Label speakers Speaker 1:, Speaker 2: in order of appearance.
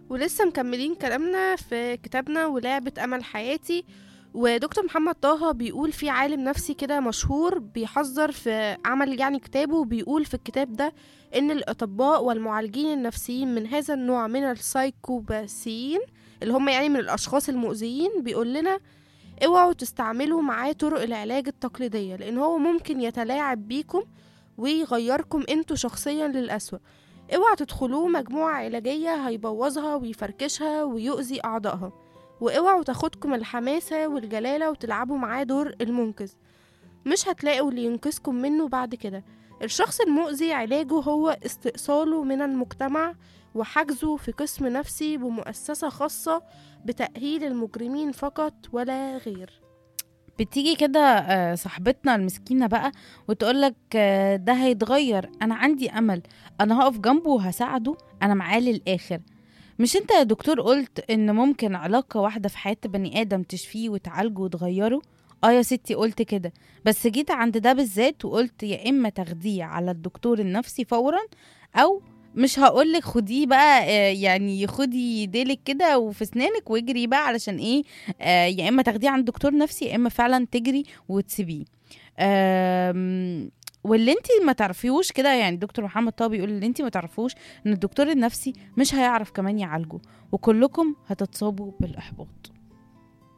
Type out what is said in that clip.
Speaker 1: ولسه مكملين كلامنا في كتابنا ولعبة أمل حياتي. ودكتور محمد طه بيقول في عالم نفسي كده مشهور بيحذر في عمل كتابه، بيقول في الكتاب ده إن الأطباء والمعالجين النفسيين من هذا النوع من السايكوباسيين، اللي هم من الأشخاص المؤذيين، بيقول لنا اوعوا تستعملوا معاه طرق العلاج التقليدية، لأن هو ممكن يتلاعب بيكم ويغيركم انتوا شخصيا للأسوأ. اوعى تدخلوه مجموعة علاجية هيبوظها ويفركشها ويؤذي أعضائها. واوعوا تاخدكم الحماسة والجلالة وتلعبوا معاه دور المنقذ، مش هتلاقوا اللي ينقذكم منه بعد كده. الشخص المؤذي علاجه هو استئصاله من المجتمع وحجزه في قسم نفسي بمؤسسة خاصة بتأهيل المجرمين فقط ولا غير.
Speaker 2: بتيجي كده صاحبتنا المسكينة بقى وتقولك ده هيتغير، أنا عندي أمل، أنا هقف جنبه وهساعده، أنا معاه للآخر. مش انت يا دكتور قلت ان ممكن علاقة واحدة في حياة بني آدم تشفيه وتعالجه وتغيره؟ اه يا ستي قلت كده، بس جيت عند ده بالذات وقلت يا اما تاخديه على الدكتور النفسي فورا، او مش هقولك خديه بقى يعني خدي ديلك كده وفي اسنانك واجري بقى علشان ايه. يا اما تاخديه عند دكتور نفسي يا اما فعلا تجري وتسيبيه. واللي انت ما تعرفيهوش كده، يعني دكتور محمد طه بيقول اللي انت ما تعرفوش ان الدكتور النفسي مش هيعرف كمان يعالجه، وكلكم هتتصابوا بالاحباط.